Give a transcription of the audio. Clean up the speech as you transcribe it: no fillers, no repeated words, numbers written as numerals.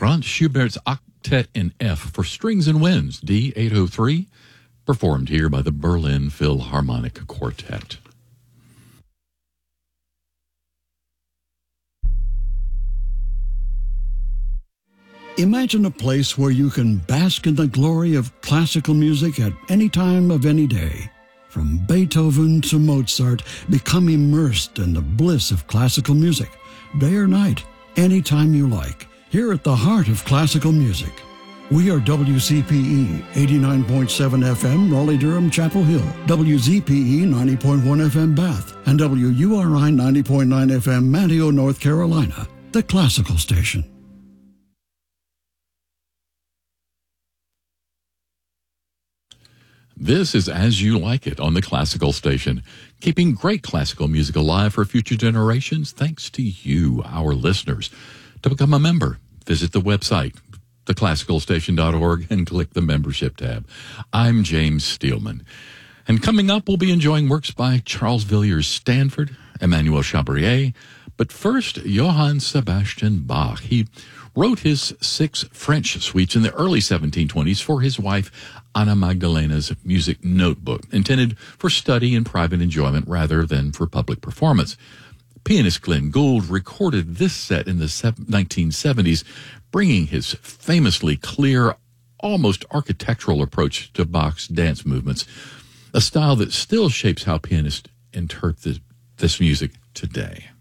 Franz Schubert's Octet in F for Strings and Winds, D803, performed here by the Berlin Philharmonic Quartet. Imagine a place where you can bask in the glory of classical music at any time of any day. From Beethoven to Mozart, become immersed in the bliss of classical music, day or night, anytime you like, here at the heart of classical music. We are WCPE 89.7 FM, Raleigh-Durham, Chapel Hill, WZPE 90.1 FM, Bath, and WURI 90.9 FM, Manteo, North Carolina, the classical station. This is As You Like It on the Classical Station, keeping great classical music alive for future generations thanks to you, our listeners. To become a member, visit the website, theclassicalstation.org, and click the membership tab. I'm James Steelman. And coming up, we'll be enjoying works by Charles Villiers Stanford, Emmanuel Chabrier, but first, Johann Sebastian Bach. He wrote his 6 French suites in the early 1720s for his wife, Anna Magdalena's music notebook, intended for study and private enjoyment rather than for public performance. Pianist Glenn Gould recorded this set in the 1970s, bringing his famously clear, almost architectural approach to Bach's dance movements, a style that still shapes how pianists interpret this music today.